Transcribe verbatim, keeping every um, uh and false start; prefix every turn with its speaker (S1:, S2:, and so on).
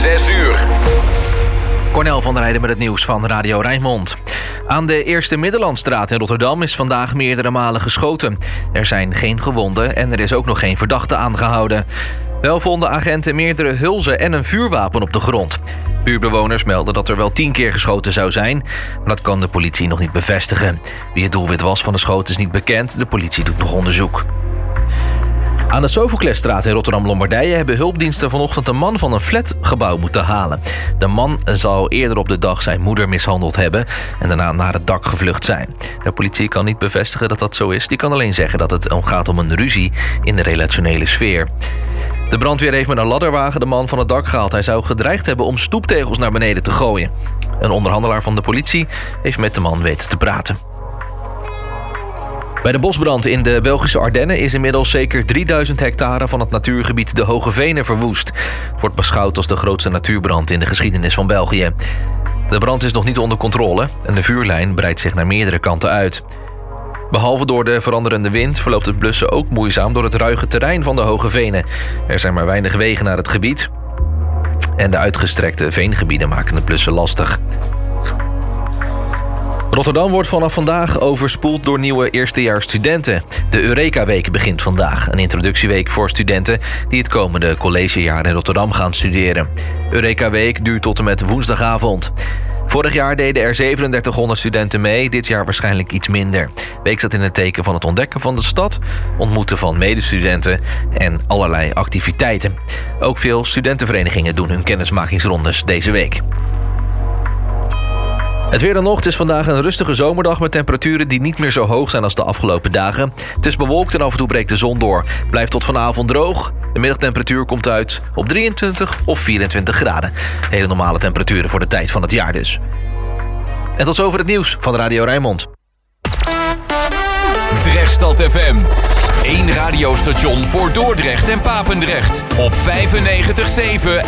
S1: zes uur.
S2: Cornel van der Heijden met het nieuws van Radio Rijnmond. Aan de Eerste Middellandstraat in Rotterdam is vandaag meerdere malen geschoten. Er zijn geen gewonden en er is ook nog geen verdachte aangehouden. Wel vonden agenten meerdere hulzen en een vuurwapen op de grond. Buurtbewoners melden dat er wel tien keer geschoten zou zijn, maar dat kan de politie nog niet bevestigen. Wie het doelwit was van de schoten is niet bekend. De politie doet nog onderzoek. Aan de Sofoklesstraat in Rotterdam-Lombardije hebben hulpdiensten vanochtend een man van een flatgebouw moeten halen. De man zou eerder op de dag zijn moeder mishandeld hebben en daarna naar het dak gevlucht zijn. De politie kan niet bevestigen dat dat zo is. Die kan alleen zeggen dat het gaat om een ruzie in de relationele sfeer. De brandweer heeft met een ladderwagen de man van het dak gehaald. Hij zou gedreigd hebben om stoeptegels naar beneden te gooien. Een onderhandelaar van de politie heeft met de man weten te praten. Bij de bosbrand in de Belgische Ardennen is inmiddels zeker drieduizend hectare van het natuurgebied de Hoge Venen verwoest. Het wordt beschouwd als de grootste natuurbrand in de geschiedenis van België. De brand is nog niet onder controle en de vuurlijn breidt zich naar meerdere kanten uit. Behalve door de veranderende wind verloopt het blussen ook moeizaam door het ruige terrein van de Hoge Venen. Er zijn maar weinig wegen naar het gebied en de uitgestrekte veengebieden maken het blussen lastig. Rotterdam wordt vanaf vandaag overspoeld door nieuwe eerstejaarsstudenten. De Eureka-week begint vandaag, een introductieweek voor studenten die het komende collegejaar in Rotterdam gaan studeren. Eureka-week duurt tot en met woensdagavond. Vorig jaar deden er zevenendertighonderd studenten mee, dit jaar waarschijnlijk iets minder. Week staat in het teken van het ontdekken van de stad, ontmoeten van medestudenten en allerlei activiteiten. Ook veel studentenverenigingen doen hun kennismakingsrondes deze week. Het weer dan nog. Het is vandaag een rustige zomerdag met temperaturen die niet meer zo hoog zijn als de afgelopen dagen. Het is bewolkt en af en toe breekt de zon door. Blijft tot vanavond droog. De middagtemperatuur komt uit op drieëntwintig of vierentwintig graden. Hele normale temperaturen voor de tijd van het jaar dus. En tot zover het nieuws van Radio Rijnmond.
S1: Drechtstad F M. Eén radiostation voor Dordrecht en Papendrecht. Op vijfennegentig komma zeven